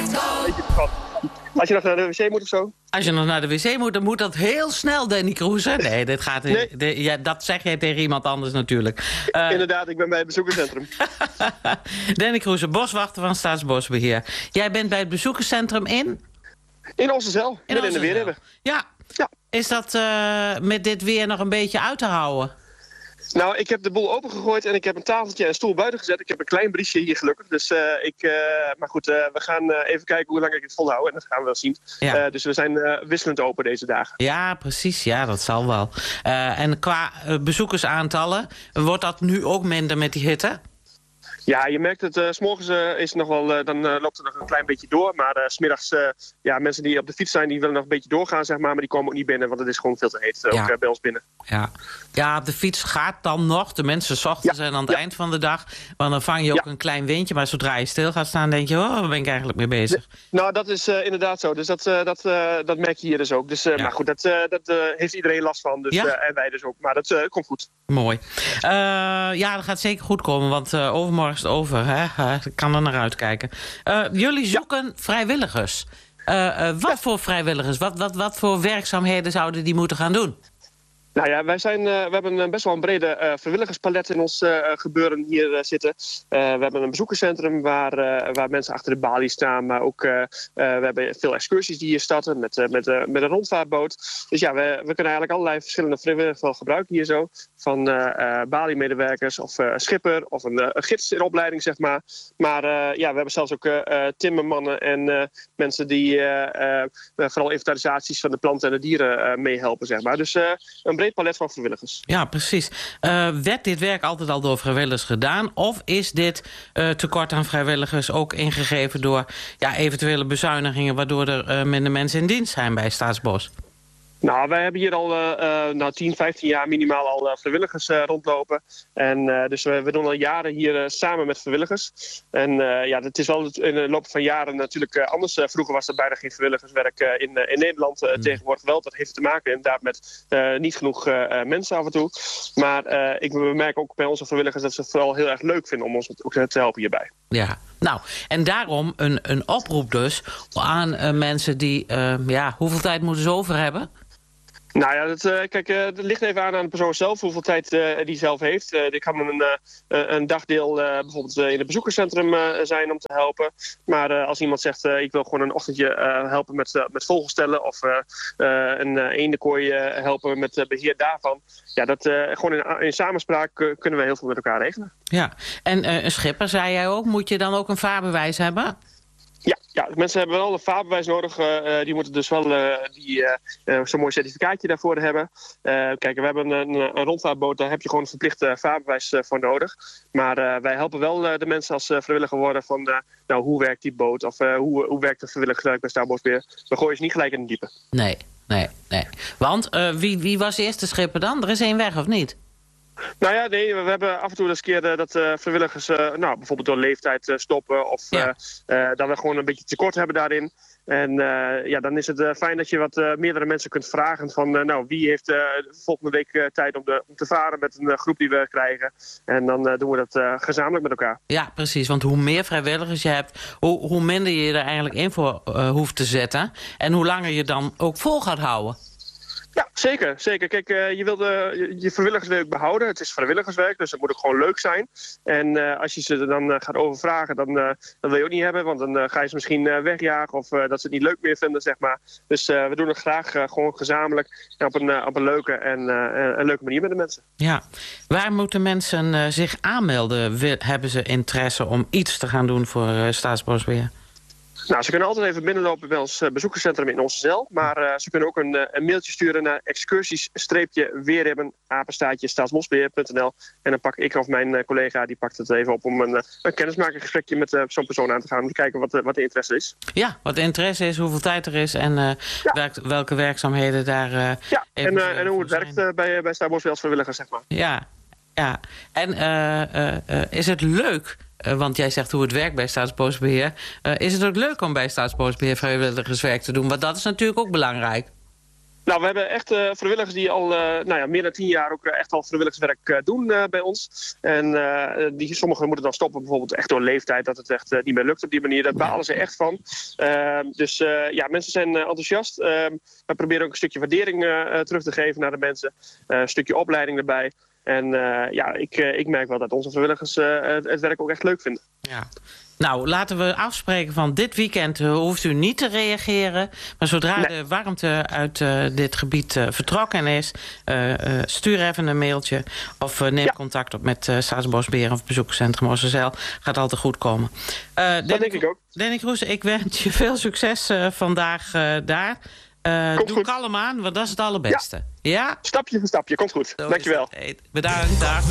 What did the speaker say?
Als je nog naar de wc moet of zo? Als je nog naar de wc moet, dan moet dat heel snel, Danny Kroeze. Nee, dit gaat, ja, dat zeg jij tegen iemand anders natuurlijk. Inderdaad, ik ben bij het bezoekerscentrum. Danny Kroeze, boswachter van Staatsbosbeheer. Jij bent bij het bezoekerscentrum In Oosterzijl, midden in de Weerhebbe. Ja. Is dat met dit weer nog een beetje uit te houden? Nou, ik heb de boel opengegooid en ik heb een tafeltje en een stoel buiten gezet. Ik heb een klein briesje hier gelukkig. Dus maar goed, we gaan even kijken hoe lang ik het volhoud. En dat gaan we wel zien. Ja. Dus we zijn wisselend open deze dagen. Ja, precies. Ja, dat zal wel. En qua bezoekersaantallen, wordt dat nu ook minder met die hitte? Ja, je merkt het, 's morgens is nog wel, dan loopt het nog een klein beetje door. Maar 's middags, mensen die op de fiets zijn, die willen nog een beetje doorgaan, zeg maar die komen ook niet binnen, want het is gewoon veel te heet, ook bij ons binnen. Ja, op de fiets gaat dan nog, de mensen 's ochtends en aan het eind van de dag. Want dan vang je ook een klein windje, maar zodra je stil gaat staan, denk je, waar ben ik eigenlijk mee bezig? Nou, dat is inderdaad zo. Dus dat merk je hier dus ook. Dus, maar goed, dat heeft iedereen last van. Dus, en wij dus ook. Maar dat komt goed. Mooi. Ja, dat gaat zeker goed komen, want overmorgen is het over. Hè? Ik kan er naar uitkijken. Jullie zoeken vrijwilligers. Wat voor vrijwilligers? Wat voor werkzaamheden zouden die moeten gaan doen? Nou ja, we hebben best wel een brede vrijwilligerspalet in ons gebeuren hier zitten. We hebben een bezoekerscentrum waar mensen achter de balie staan. Maar ook we hebben veel excursies die hier starten met een rondvaartboot. Dus ja, we kunnen eigenlijk allerlei verschillende vrijwilligers wel gebruiken hier zo. Van baliemedewerkers of schipper of een gids in opleiding, zeg maar. Maar we hebben zelfs ook timmermannen en mensen die vooral inventarisaties van de planten en de dieren meehelpen, zeg maar. Dus een breed palet van vrijwilligers. Ja, precies. Werd dit werk altijd al door vrijwilligers gedaan? Of is dit tekort aan vrijwilligers ook ingegeven door eventuele bezuinigingen, waardoor er minder mensen in dienst zijn bij Staatsbos? Nou, wij hebben hier al 10, 15 jaar minimaal al vrijwilligers rondlopen. En dus we doen al jaren hier samen met vrijwilligers. En het is wel in de loop van jaren natuurlijk anders. Vroeger was er bijna geen vrijwilligerswerk in Nederland. Tegenwoordig wel. Dat heeft te maken inderdaad met niet genoeg mensen af en toe. Maar we merken ook bij onze vrijwilligers dat ze het vooral heel erg leuk vinden om ons ook te helpen hierbij. Ja, nou, en daarom een oproep dus aan mensen die, hoeveel tijd moeten ze over hebben? Nou ja, het ligt even aan de persoon zelf, hoeveel tijd die zelf heeft. Dit kan een dagdeel bijvoorbeeld in het bezoekerscentrum zijn om te helpen. Maar als iemand zegt, ik wil gewoon een ochtendje helpen met vogelstellen of een eendenkooi helpen met beheer daarvan. Ja, dat gewoon in samenspraak kunnen we heel veel met elkaar regelen. Ja, en een schipper, zei jij ook, moet je dan ook een vaarbewijs hebben? Ja, mensen hebben wel een vaarbewijs nodig. Die moeten dus wel zo'n mooi certificaatje daarvoor hebben. Kijk, we hebben een rondvaartboot, daar heb je gewoon een verplicht vaarbewijs voor nodig. Maar wij helpen wel de mensen als vrijwilliger worden van hoe werkt die boot of hoe werkt het vrijwilligerswerk bij Staatsbosbeheer. We gooien ze niet gelijk in het diepe. Nee. Want wie was de eerste schipper dan? Er is één weg, of niet? Nou ja, nee, we hebben af en toe eens een keer dat vrijwilligers bijvoorbeeld door leeftijd stoppen of dat we gewoon een beetje tekort hebben daarin. En dan is het fijn dat je wat meerdere mensen kunt vragen van wie heeft volgende week tijd om te varen met een groep die we krijgen. En dan doen we dat gezamenlijk met elkaar. Ja, precies, want hoe meer vrijwilligers je hebt, hoe minder je er eigenlijk in voor hoeft te zetten. En hoe langer je dan ook vol gaat houden. Ja, zeker. Kijk, je wil je vrijwilligerswerk behouden. Het is vrijwilligerswerk, dus dat moet ook gewoon leuk zijn. En als je ze er dan gaat overvragen, dan wil je ook niet hebben. Want dan ga je ze misschien wegjagen of dat ze het niet leuk meer vinden, zeg maar. Dus we doen het graag gewoon gezamenlijk op een leuke en een leuke manier met de mensen. Ja, waar moeten mensen zich aanmelden? Hebben ze interesse om iets te gaan doen voor Staatsbosbeheer? Nou, ze kunnen altijd even binnenlopen bij ons bezoekerscentrum in Oosterzijl. Maar ze kunnen ook een mailtje sturen naar excursies-weerhebben@staatsbosbeheer.nl. En dan pak ik of mijn collega, die pakt het even op om een kennismakingsgesprekje met zo'n persoon aan te gaan. Om te kijken wat de interesse is. Ja, wat de interesse is, hoeveel tijd er is en welke werkzaamheden daar en hoe het werkt bij Staatsbosbeheer als vrijwilliger, zeg maar. Ja. En is het leuk... want jij zegt hoe het werkt bij Nou, we hebben echt vrijwilligers die al meer dan 10 jaar ook echt al vrijwilligerswerk doen bij ons. En sommigen moeten dan stoppen, bijvoorbeeld echt door leeftijd, dat het echt niet meer lukt op die manier. Daar balen ze echt van. Dus mensen zijn enthousiast. We proberen ook een stukje waardering terug te geven naar de mensen. Een stukje opleiding erbij. En ik merk wel dat onze vrijwilligers het werk ook echt leuk vinden. Ja. Nou, laten we afspreken van dit weekend hoeft u niet te reageren. Maar zodra de warmte uit dit gebied vertrokken is, stuur even een mailtje. Of neem contact op met Staatsbosbeheer of Bezoekerscentrum Oosterzeil. Gaat altijd goed komen. Dat denk ik ook. Danny Kroes, ik wens je veel succes vandaag daar. Doe kalm aan, want dat is het allerbeste. Ja? Stapje voor stapje, komt goed. Dankjewel. Bedankt, dag.